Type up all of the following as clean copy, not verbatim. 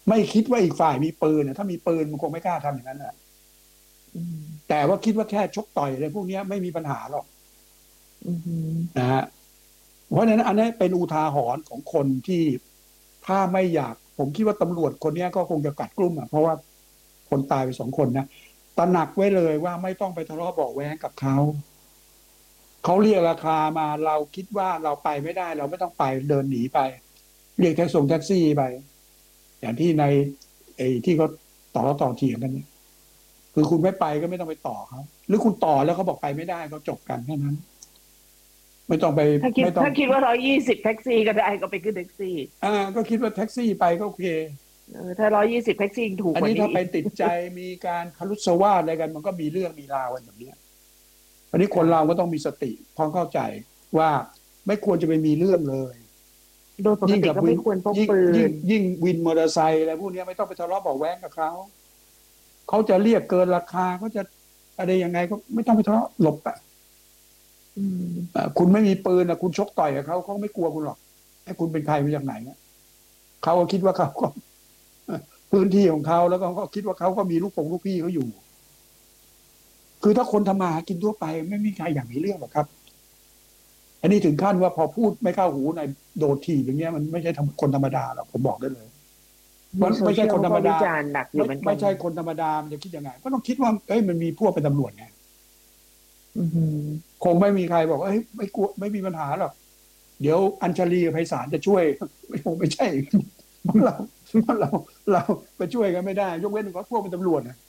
ไม่คิดว่าอีกฝ่ายมีปืนนะถ้ามีปืนมันคงไม่กล้าทำอย่างนั้นอ่ะอืมแต่ว่าคิดว่าแค่ชกต่อยอะไรพวกเนี้ยไม่มีปัญหาหรอกอืมนะฮะเพราะฉะนั้นอันนี้เป็นอุทาหรณ์ของคนที่ถ้าไม่อยากผมคิดว่าตำรวจคนเนี้ยก็คงจะกัดกลุ้มอ่ะเพราะว่าคนตายไป2 คนนะตระหนักไว้เลยว่าไม่ต้องไปทะเลาะเบาะแว้งกับเขาเขาเรียกราคามาเราคิดว่าเราไปไม่ได้เราไม่ต้องไปเดินหนีไปเรียกแท็กซี่ไปอย่างที่ในไอ้ที่เขาต่อเถียงกันเนี่ยคือคุณไม่ไปก็ไม่ต้องไปต่อเขาหรือคุณต่อแล้วเขาบอกไปไม่ได้ก็จบกันแค่นั้นไม่ต้องไปถ้าคิดไม่ต้องถ้าคิดว่า120แท็กซี่ก็ได้ก็ไปขึ้นแท็กซี่ก็คิดว่าแท็กซี่ไปก็โอเคถ้า120แท็กซี่ถูกอันนี้ถ้าไปกว่านี้อีกติดใจมีการพลุสวาทอะไรกันมันก็มีเรื่องมีราวกันแบบเนี้ยอันนี้คนเราค่ะก็ต้องมีสติพร้อมเข้าใจว่าไม่ควรจะไปมีเรื่องเลยโดยปกติก็ยิ่งกับวินไม่ควรพกยิ่งปืยิ่งนยิ่งวินมอเตอร์ไซค์อะไรพวกเนี้ยไม่ต้องไปทะเลาะเบาะแว้งกับเขาเขาจะเรียกเกินราคาเขาจะอะไรยังไงก็ไม่ต้องไปทะเลาะหลบอ่ะอืมคุณไม่มีปืนนะคุณชกต่อยกับเขาเขาไม่กลัวคุณหรอกให้คุณเป็นใครมาจากไหนเนี่ยเขาก็คิดว่าเขาก็พื้นที่ของเขาแล้วก็เขาคิดว่าเขาก็มีลูกพี่เขาอยู่ คือถ้าคนทำมาหากินทั่วไปไม่มีใครอยากมีเรื่องหรอกครับอันนี้ถึงขั้นว่าพอพูดไม่เข้าหูในอยโดดถีบอย่างเงี้ยมันไม่ใช่คนธรรมดาหรอกผมบอกได้เลยมันไม่ใช่ในโซเชียลคนธรรมดาเขาก็วิจารณ์หนักอยู่เหมือนกันไม่ใช่คนธรรมดามันจะคิดยังไงก็ต้องคิดว่าเอ้ยมันมีพวกเป็นตำรวจไงอืมคงไม่มีใครบอกเอ้ยไม่กลัวไม่มีปัญหาหรอกเดี๋ยวอัญชลีกับไพศาลจะช่วยไม่คงไม่ใช่เพราะเราไปช่วยกันไม่ได้ยกเว้นว่าพวกเป็นตำรวจนะ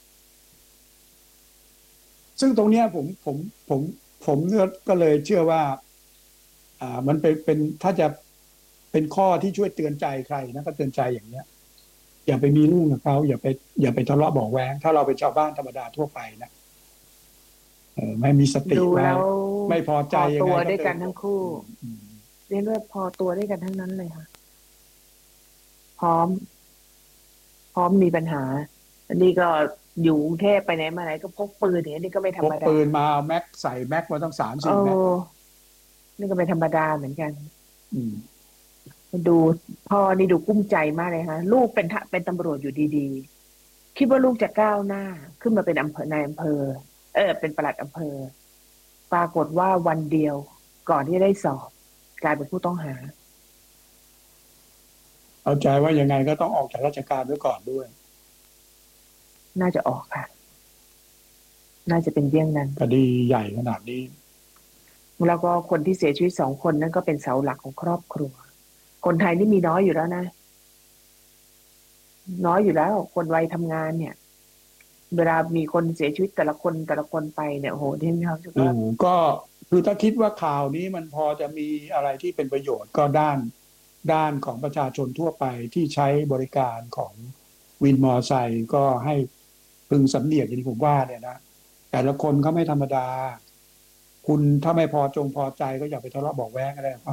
ซึ่งตรงเนี้ยผมผมก็เลยเชื่อว่า มันเป็นถ้าจะเป็นข้อที่ช่วยเตือนใจใครนะก็เตือนใจอย่างเนี้ยอย่าไปมีเรื่องกับเขาอย่าไปทะเลาะเบาะแว้งถ้าเราเป็นชาวบ้านธรรมดาทั่วไปนะไม่มีสติไว้ดูแล้วไม่พอใจพอยังไงตัวด้วยก็เดินหลบกันทั้งคู่อืมเรียกว่าพอตัวด้วยกันทั้งนั้นเลยค่ะพร้อมพร้อมมีปัญหาอันนี้ก็อยู่กรุงเทพไปไหนมาไหนก็พกปืนอย่างนี้นี่ก็ไม่ธรรมดาพกปืนมาเอาแม็กใส่แม็กมาตั้งสามเสี่แม็กออนี่ก็ไม่ธรรมดาเหมือนกันอืมดูพ่อนี่ดูกุ้มใจมากเลยค่ะลูกเป็นตำรวจอยู่ดีๆคิดว่าลูกจะก้าวหน้าขึ้นมาเป็นนายอำเภอเป็นปลัดอำเภอปรากฏว่าวันเดียวก่อนที่จะได้สอบกลายเป็นผู้ต้องหาเอาใจว่ายังไงก็ต้องออกจากราชการไว้ก่อนด้วยน่าจะออกค่ะน่าจะเป็นเยี่ยงนั้นคดีใหญ่ขนาดนี้แล้วก็คนที่เสียชีวิต2 คนนั้นก็เป็นเสาหลักของครอบครัวคนไทยนี่มีน้อยอยู่แล้วนะน้อยอยู่แล้วคนวัยทำงานเนี่ยเวลามีคนเสียชีวิตแต่ละคนไปเนี่ยโอ้โหที่เขาจะว่าก็คือถ้าคิดว่าข่าวนี้มันพอจะมีอะไรที่เป็นประโยชน์ก็ด้านของประชาชนทั่วไปที่ใช้บริการของวินมอไซค์ก็ให้พึงสำเนียกอย่างที่ผมว่าเนี่ยนะแต่ละคนเขาไม่ธรรมดาคุณถ้าไม่พอใจก็อย่าไปทะเลาะเบาะแว้งอะไรกับเขา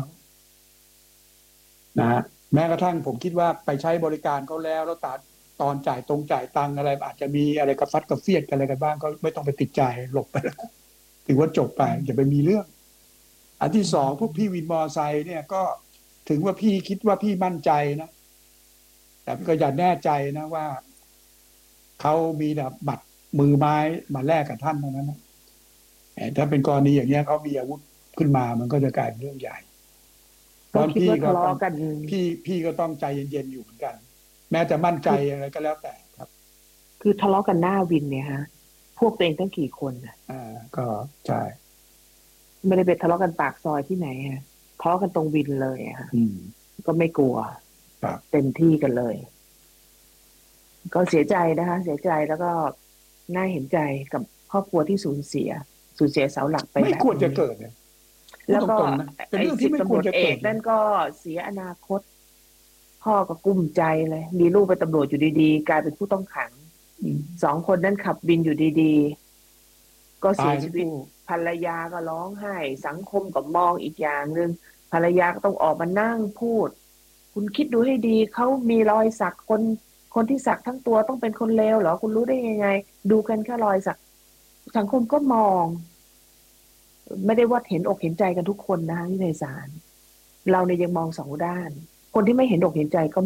นะฮะแม้กระทั่งผมคิดว่าไปใช้บริการเขาแล้วตอนจ่ายตังค์อะไรอาจจะมีอะไรกระฟัดกระเฟียดกันอะไรกันบ้างก็ไม่ต้องไปติดใจหลบไปแล้วถือว่าจบไปอืมอย่าไปมีเรื่อง อันที่อืสองพวกพี่มวินมอไซค์เนี่ยก็ถึงว่าพี่คิดว่าพี่มั่นใจนะแต่ก็อย่าแน่ใจนะว่าเขามีแบบบัตรมือไม้มาแลกกับท่านเท่านั้นนะแต่ถ้าเป็นกรณีอย่างเงี้ยเขามีอาวุธขึ้นมามันก็จะกลายเป็นเรื่องใหญ่เพราะก็คิดว่าทะเลาะกันพี่ก็ต้องใจเย็นๆอยู่เหมือนกันแม้จะมั่นใจคืออะไรก็แล้วแต่ครับคือทะเลาะกันหน้าวินเนี่ยฮะพวกตัวเองตั้งกี่คนน่ะก็ใช่ไม่ได้ไปทะเลาะกันปากซอยที่ไหนฮะทะเลาะกันตรงวินเลยอะฮะอืมก็ไม่กลัวครับเต็มที่กันเลยก็เสียใจนะคะเสียใจแล้วก็น่าเห็นใจกับครอบครัวที่สูญเสียเสาหลักไปไม่ควรจะแบบนี้เกิดเนี่ยพูดแล้วก็ตรงๆนะเป็นไอ้เรื่องที่ไม่ควรสิบตำรวจเอกจะเกิดเลยนั่นก็เสียอนาคตพ่อก็กุ้มใจเลยมีลูกเป็นตำรวจอยู่ดีๆกลายเป็นผู้ต้องขังอืม 2 คนนั้นขับวินอยู่ดีๆก็ตาเสียชีวิตยทั้งคู่ภรรยาก็ร้องไห้สังคมก็มองอีกอย่างหนึ่งภรรยาก็ต้องออกมานั่งพูดคุณคิดดูให้ดีเขามีรอยสักคนที่สักทั้งตัวต้องเป็นคนเลวเหรอคุณรู้ได้ยังไงดูกันแค่รอยสักสังคมก็มองไม่ได้ว่าเห็นอกเห็นใจกันทุกคนนะคะที่ในศาลเราเนี่ยยังมอง2 ด้านคนที่ไม่เห็นอกเห็นใจก็